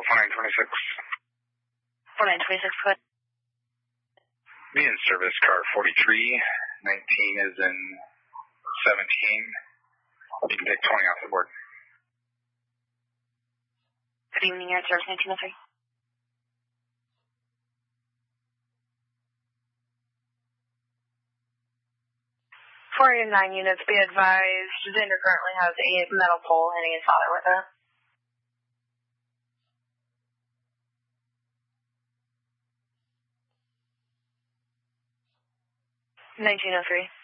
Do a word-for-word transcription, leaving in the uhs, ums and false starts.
four nine two six. four nine two six, go ahead. Be in service, car forty-three. nineteen is in seventeen. You can take twenty off the board. Good evening, you're at service nineteen oh three. four eighty-nine units, be advised, Xander currently has a metal pole hitting his father with it. nineteen oh three.